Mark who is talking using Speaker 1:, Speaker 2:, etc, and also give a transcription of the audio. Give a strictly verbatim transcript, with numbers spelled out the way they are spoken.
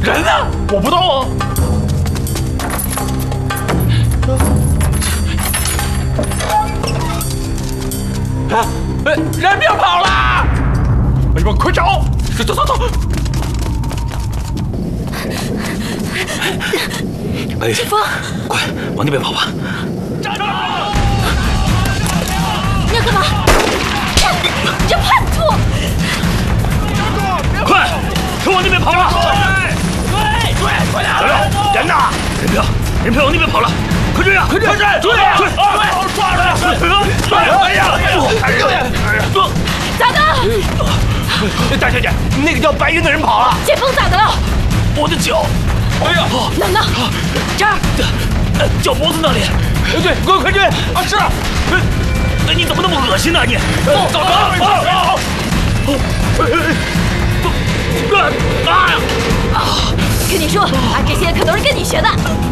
Speaker 1: 人呢？我不动哦。啊！呃，人命跑了！你们快找！走走走走！
Speaker 2: 白志峰，快往那边跑吧！
Speaker 1: 站住！
Speaker 3: 你要干嘛？你这叛徒！
Speaker 2: 快，都往那边跑了！
Speaker 1: 对对，快点！
Speaker 2: 小六，人呢？人票，人票往那边跑了！快追啊！
Speaker 1: 快追！快追！追！追！抓住他！抓住！哎呀！哎呀！
Speaker 3: 咋的？
Speaker 1: 大小姐，那个叫白云的人跑了。
Speaker 3: 剑锋咋的了？
Speaker 2: 我的脚！
Speaker 1: 哎呀！
Speaker 3: 哪呢？这儿。
Speaker 2: 脚脖子那里。
Speaker 1: 对，快快追！啊，是。
Speaker 2: 哎，你怎么那么恶心呢？你
Speaker 1: 走走走走！
Speaker 2: 啊！
Speaker 3: 跟你说，俺这些可都是跟你学的。